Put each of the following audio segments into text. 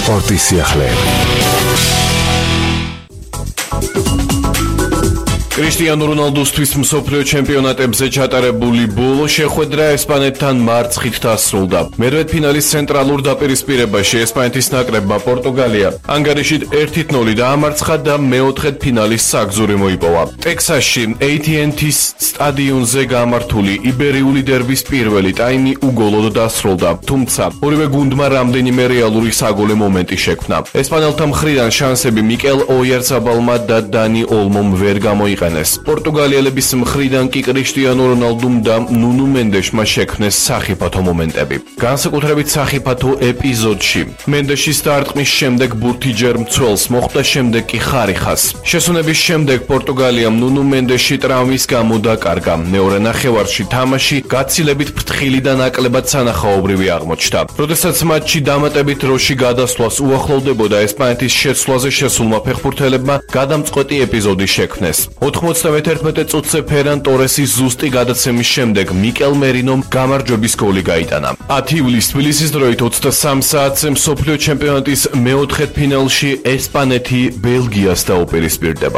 სპორტის სიახლეები. კრისტიანო რონალდუსთვის მსოფლიო ჩემპიონატებზე ჩატარებული ბოლო შეხვედრა ესპანეთთან მარცხით დასრულდა. მერვედფინალის ცენტრალურ დაპირისპირებაში ესპანეთის ნაკრებმა პორტუგალია ანგარიშით 1-0 დაამარცხა და მეოთხედ ფინალის საგზური მოიპოვა. ტექსასში AT&T-ის სტადიონზე გამართული იბერიული დერბის პირველი ტაიმი უგოლოდ დასრულდა, თუმცა ორივე გუნდმა რამდენიმე რეალური საგოლე მომენტი შექმნა. ესპანელთა მხრიდან შანსები მიკელ ოიარზაბალმა და დანი ოლმომ ვერ გამოიყენეს. პორტუგალიელების მხრიდან კი კრისტიანო რონალდუმ და ნუნუ მენდეშმა შექმნეს სახიფათო მომენტები. განსაკუთრებით სახიფათო ეპიზოდში მენდეშის დარტყმის შემდეგ ბურთი ჯერ მცველს მოხვდა, შემდეგ კი ხარიხას. შესუნების შემდეგ პორტუგალიამ ნუნუ მენდეში ტრავმის გამო დაკარგა. მეორე ნახევარში თამაში გაცილებით ფრთხილი და ნაკლებად სანახაობრივი აღმოჩნდა. როდესაც მატჩი დამატებით დროში გადასვლას უახლოვდებოდა, ესპანეთის შეცვლაზე შესულმა ფეხბურთელებმა გადამწყვეტი ეპიზოდი შექმნეს. 91 წუთზე ფერან ტორესის ზუსტი გადაცემის შემდეგ მიკელ მერინომ გამარჯვების გოლი გაიტანა. 10 ივლისს თბილისის დროით 23 საათზე მსოფლიო ჩემპიონატის მეოთხედფინალში ესპანეთი ბელგიას დაუპირისპირდება.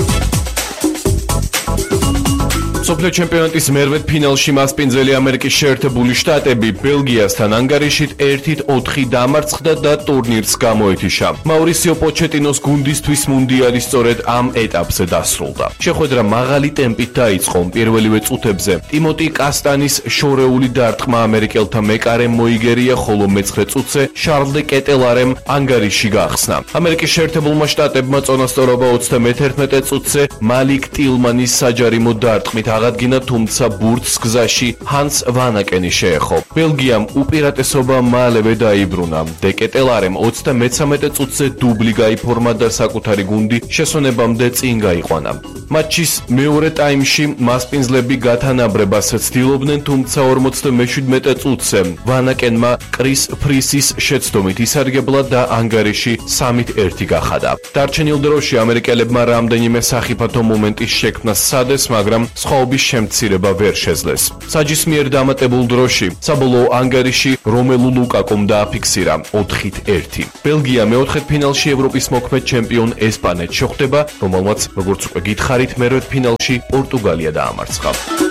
მსოფლიო ჩემპიონატის მერვედფინალში მასპინძელი ამერიკის შეერთებული შტატები ბელგიასთან ანგარიშით 1-4 დამარცხდა და ტურნირს გამოეთიშა. მაურისიო პოჩეტინოს გუნდისთვის მუნდიალი სწორედ ამ ეტაპზე დასრულდა. შეხვედრა მაღალი ტემპით დაიწყო. პირველივე წუთებზე ტიმოტი კასტანის შორეული დარტყმა ამერიკელთა მეკარემ მოიგერია, ხოლო მეცხრე წუთზე შარლ დე კეტელარემ ანგარიში გაახსნა. ამერიკის შეერთებულმა შტატებმა წონასწორობა 31 წუთზე მალიკ ტილმანის საჯარიმო დარტყმით აღადგინა, თუმცა ბურთს გზაში ჰანს ვანაკენი შეეხო. ბელგიამ უპირატესობა მალევე დაიბრუნა. დე კეტელარემ 33 წუთზე დუბლი გაიფორმა და საკუთარი გუნდი შესვენებამდე წინ გაიყვანა. მატჩის მეორე ტაიმში მასპინძლები გათანაბრებას ცდილობდნენ, თუმცა 47 წუთზე ვანაკენმა კრის ფრისის შეცდომით ისარგებლა და ანგარიში 3-1 გახადა. დარჩენილ დროში ამერიკელებმა რამდენიმე სახიფათო მომენტის შექმნა სცადეს, მაგრამ სხვაობის შემცირება ვერ შეძლეს. საჯის მიერ დამატებულ დროში საბოლოო ანგარიში რომელუ ლუკაკომ დააფიქსირა 4-1. ბელგია მეოთხედფინალში ევროპის მოქმედ ჩემპიონ ესპანეთს შეხვდება, რომელმაც, როგორც უკვე გითხარით, მერვედფინალში პორტუგალია დაამარცხა.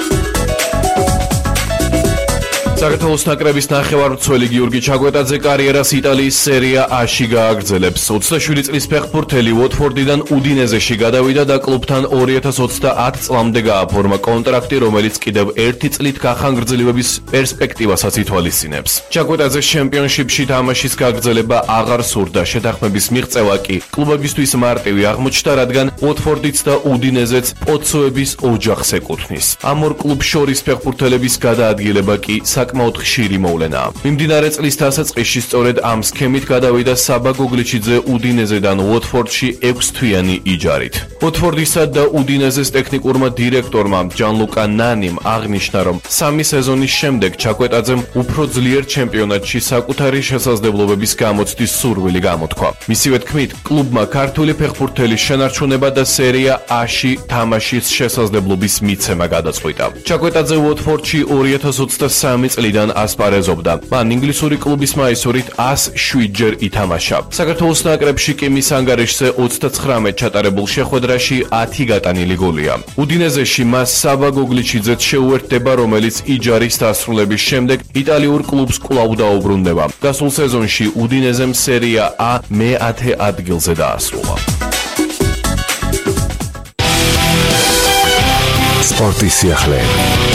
საქართველოს ნაკრების ნახევარმცველი გიორგი ჩაკვეტაძე კარიერას იტალიის სერია A-ში გააგრძელებს. 27 წლის ფეხბურთელი უოტფორდიდან უდინეზეში გადავიდა და კლუბთან 2030 წლამდე გააფორმა კონტრაქტი, რომელიც კიდევ 1 წლით გახანგრძლივების პერსპექტივასაც ითვალისწინებს. ჩაკვეტაძეს ჩემპიონშიპში თამაშის გაგრძელება აღარ სურდა. შეთანხმების მიღწევა კი კლუბებისთვის მარტივი აღმოჩნდა, რადგან უოტფორდიც და უდინეზეც პოცოების ოჯახს ეკუთვნის. ამ ორ კლუბს შორის ფეხბურთელების გადაადგილება კი საკმაოდ ხშირი მოვლენაა. მიმდინარე წლის დასაწყისში სწორედ ამ სქემით გადავიდა საბა გოგლიჩიძე უდინეზედან უოტფორდში 6 თვიანი იჯარით. უოტფორდისა და უდინეზეს ტექნიკურმა დირექტორმა ჯანლუკა ნანიმ აღნიშნა, რომ 3 სეზონის შემდეგ ჩაკვეტაძემ უფრო ძლიერ ჩემპიონატში საკუთარი შესაძლებლობების გამოცდის სურვილი გამოთქვა. მისივე თქმით, კლუბმა ქართული ფეხბურთელის შენარჩუნება და სერია A-ში თამაშის შესაძლებლობის მიცემა გადაწყვიტა. ჩაკვეტაძე უოტფორდში 2023 წლიდან ასპარეზობდა. მან ინგლისური კლუბის მაისურით 107-ჯერ ითამაშა. საქართველოს ნაკრებში კი მის ანგარიშზე 39 ჩატარებულ შეხვედრაში 10 გატანილი გოლია. უდინეზეში მას საბა გოგლიჩიძეც შეუერთდება, რომელიც იჯარის დასრულების შემდეგ იტალიურ კლუბს კვლავ დაუბრუნდება. გასულ სეზონში უდინეზემ სერია A მე-10 ადგილზე დაასრულა. სპორტის სიახლეები.